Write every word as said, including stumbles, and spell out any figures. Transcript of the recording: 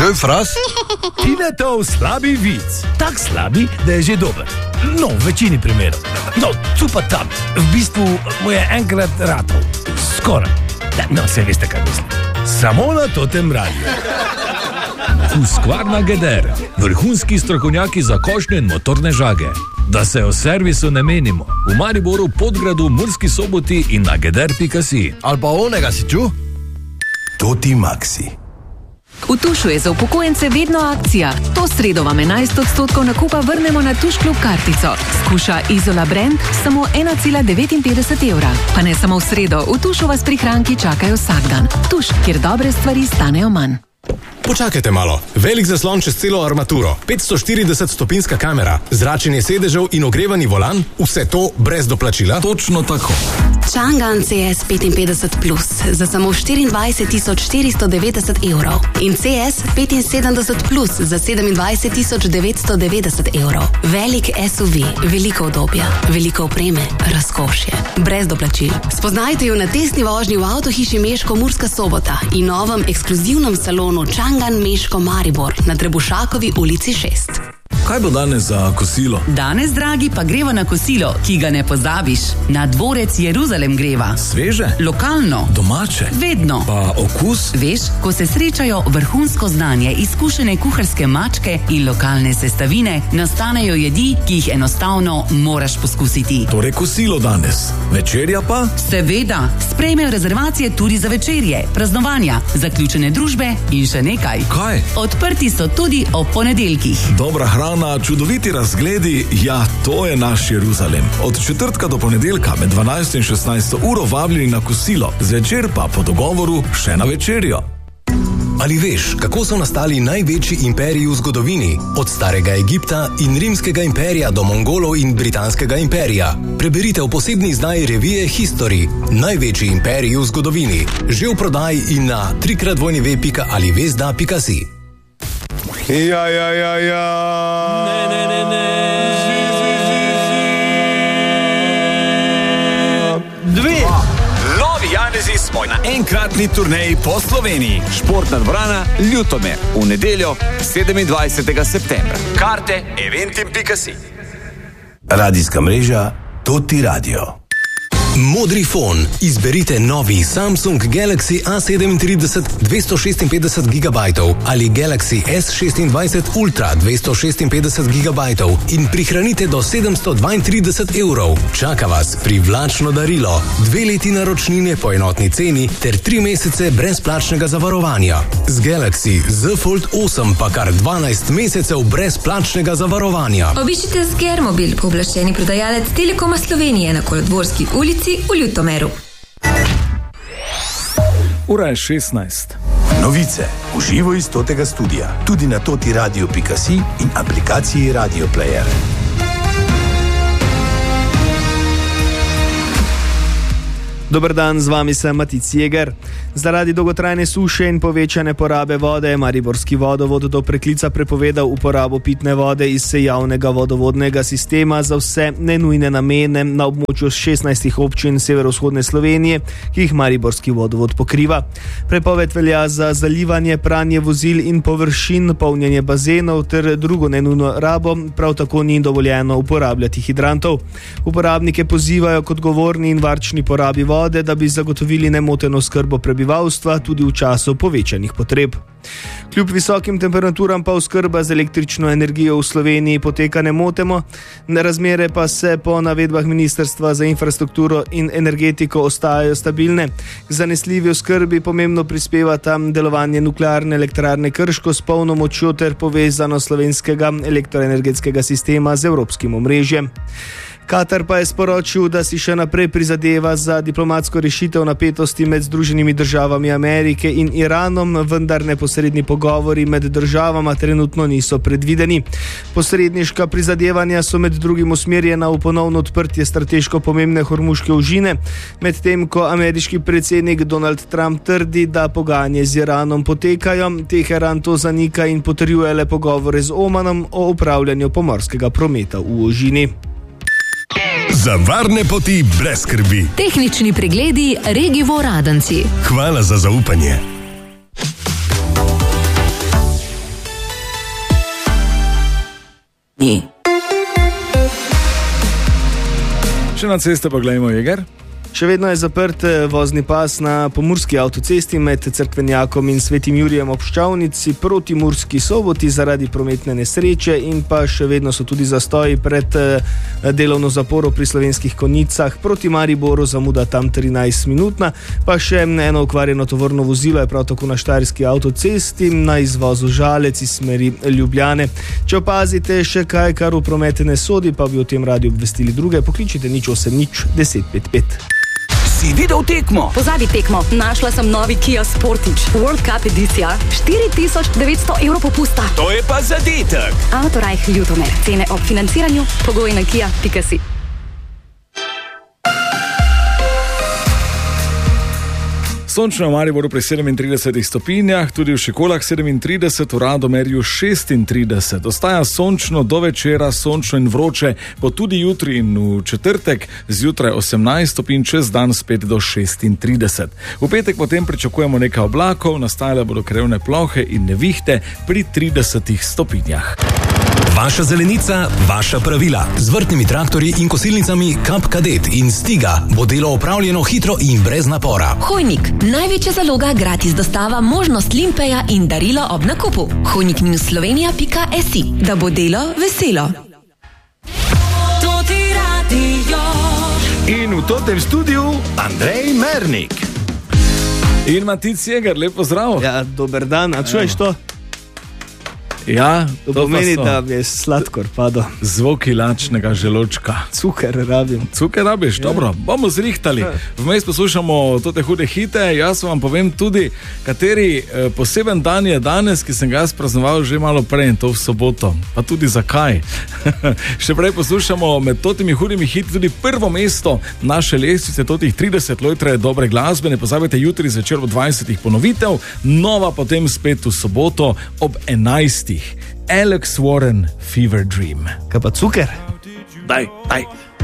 Čo je fras? Tinetov slabi vic. Tak slabi, da je že dober. No, v večini primerov. No, tu pa tam. V bistvu mu je enkrat ratov. Skoraj. No, se veste, kaj mislim. Samo na Totem radiju. Husqvarna Geder. Vrhunski strokovnjaki za košnje in motorne žage. Da se o servisu ne menimo. V Mariboru, Podgradu, Murski Soboti in na geder pika si. Ali pa onega si ču? Toti Maxi. V Tušu je za upokojence vedno akcija. To sredo vam enajst odstotkov nakupa vrnemo na Tuš klub kartico. Skuša Izola Brand samo ena cela devetinpetdeset evra. Pa ne samo v sredo, v Tušu vas prihranki čakajo vsak dan. Tuš, kjer dobre stvari stanejo manj. Počakajte malo. Velik zaslon čez celo armaturo, petsto štirideset stopinska kamera, zračenje sedežev in ogrevani volan, vse to brez doplačila? Točno tako. Changan C S petinpetdeset plus za samo štiriindvajset tisoč štiristo devetdeset evrov in C S petinsedemdeset plus za sedemindvajset tisoč devetsto devetdeset evrov. Velik S U V, veliko udobja, veliko opreme, razkošje, brez doplačil. Spoznajte jo na testni vožnji v avtohiši Meško Murska Sobota in novem ekskluzivnem salonu Changan Meško Maribor na Trebušakovi ulici šest. Kaj bo danes za kosilo? Danes, dragi, pa greva na kosilo, ki ga ne pozabiš. Na dvorec Jeruzalem greva. Sveže? Lokalno. Domače? Vedno. Pa okus? Veš, ko se srečajo vrhunsko znanje, izkušene kuharske mačke in lokalne sestavine, nastanejo jedi, ki jih enostavno moraš poskusiti. Torej kosilo danes. Večerja pa? Seveda. Sprejmejo rezervacije tudi za večerje, praznovanja, zaključene družbe in še nekaj. Kaj? Odprti so tudi ob ponedeljkih. Dobra hrana, čudoviti razgledi, ja, to je naš Jeruzalem. Od četrtka do ponedeljka med dvanajsto in šestnajsto uro vabljeni na kosilo, zvečer pa po dogovoru še na večerjo. Ali veš, kako so nastali največji imperiji v zgodovini? Od starega Egipta in rimskega imperija do Mongolov in britanskega imperija. Preberite v posebni izdaji revije History. Največji imperiji v zgodovini. Že v prodaji in na trikrat dvojni ve pika ali vezda pika si. Ja, ja, ja, ja. Ne, ne, ne, ne. Zi, zi, zi, zi. Dve. Novi Janezi smo na enkratni turneji po Sloveniji. Športna dvorana Ljutomer v nedeljo sedemindvajsetega septembra. Karte eventim pika si. Radijska mreža Toti Radio. Modri fon. Izberite novi Samsung Galaxy A sedemintrideset dvesto šestinpetdeset gigabajtov ali Galaxy S šestindvajset Ultra dvesto šestinpetdeset gigabajtov in prihranite do sedemsto dvaintrideset evrov. Čaka vas privlačno darilo, dve leti naročnine po enotni ceni ter tri mesece brezplačnega zavarovanja. Z Galaxy Z Fold osem pa kar dvanajst mesecev brezplačnega zavarovanja. Obiščite Sgermobil, pooblaščeni prodajalec Telekoma Slovenije na Kolodvorski ulici v Ljutomeru. Ura je šestnajst. Novice v živo iz Totega studia, tudi na toti radio pika si in aplikaciji Radio Player. Dober dan, z vami sem Matic Jeger. Zaradi dolgotrajne suše in povečane porabe vode je Mariborski vodovod do preklica prepovedal uporabo pitne vode iz javnega vodovodnega sistema za vse nenujne namene na območju šestnajstih občin severovzhodne Slovenije, ki jih Mariborski vodovod pokriva. Prepoved velja za zalivanje, pranje vozil in površin, polnjenje bazenov ter drugo nenujno rabo, prav tako ni dovoljeno uporabljati hidrantov. Uporabnike pozivajo k odgovorni in varčni porabi vode, da bi zagotovili nemoteno oskrbo prebivalstva tudi v času povečanih potreb. Kljub visokim temperaturam pa oskrba z električno energijo v Sloveniji poteka nemoteno, razmere pa se po navedbah Ministrstva za infrastrukturo in energetiko ostajajo stabilne. K zanesljivi oskrbi pomembno prispevata delovanje nuklearne elektrarne Krško s polno močjo ter povezano slovenskega elektroenergetskega sistema z evropskim omrežjem. Katar pa je sporočil, da si še naprej prizadeva za diplomatsko rešitev napetosti med Združenimi državami Amerike in Iranom, vendar neposredni pogovori med državama trenutno niso predvideni. Posredniška prizadevanja so med drugim usmerjena v ponovno odprtje strateško pomembne hormuške ožine, medtem ko ameriški predsednik Donald Trump trdi, da pogajanja z Iranom potekajo. Teheran to zanika in potrjuje le pogovore z Omanom o upravljanju pomorskega prometa v ožini. Za varne poti brez skrbi. Tehnični pregledi Regivo Radenci. Hvala za zaupanje. Ni. Še na ceste pa gledamo, Jeger. Še vedno je zaprt vozni pas na Pomurski avtocesti med Cerkvenjakom in Svetim Jurijem ob Ščavnici proti Murski Soboti zaradi prometne nesreče in pa še vedno so tudi zastoji pred delovno zaporo pri Slovenskih Konjicah proti Mariboru, zamuda tam trinajst minutna, pa še eno okvarjeno tovorno vozilo je prav tako na Štajerski avtocesti na izvozu Žalec iz smeri Ljubljane. Če opazite še kaj, kar v promete ne sodi, pa bi o tem radi obvestili druge, pokličite nič osem nič deset pet pet. Si videl tekmo? Pozabi tekmo, našla sem novi Kia Sportage. World Cup edicija, štiri tisoč devetsto evrov popusta. To je pa zadetek. Autorajh Ljutomer, cene ob financiranju, pogoji na kia pika si. Sončno v Mariboru pri sedemintridesetih stopinjah, tudi v Šikolah sedemintrideset, v Radomerju šestintrideset. Ostaja sončno do večera, sončno in vroče, bo tudi jutri in v četrtek, zjutraj osemnajst stopinj, čez dan spet do šestintrideset. V petek potem pričakujemo nekaj oblakov, nastajale bodo krevne plohe in nevihte pri tridesetih stopinjah. Vaša zelenica, vaša pravila. Z vrtnimi traktorji in kosilnicami Kap Kadet in Stiga bo delo opravljeno hitro in brez napora. Hojnik, največja zaloga, gratis dostava, možnost limpeja in darilo ob nakupu. hojnik slovenija pika si, da bo delo veselo. In v totem studiu Andrej Mernik. In Matic Jeger, lepo zdrav. Ja, dober dan, a čuješ to? Ja, to pomeni, da mi je sladkor padel. Zvoki lačnega želočka. Cuker rabim. Cuker rabiš, ja. Dobro, bomo zrihtali. Vmes poslušamo tote hude hite, jaz vam povem tudi, kateri eh, poseben dan je danes, ki sem ga jaz praznoval že malo prej, to v soboto. Pa tudi zakaj. Še prej poslušamo med totimi hudimi hiti tudi prvo mesto naše lestvice, totih trideset lojtre dobre glasbe. Ne pozabite, jutri zvečer ob dvajsetih ponovitev, nova potem spet v soboto ob enajstih. Alex Warren, Fever Dream. Kaj pa cuker? Daj, daj.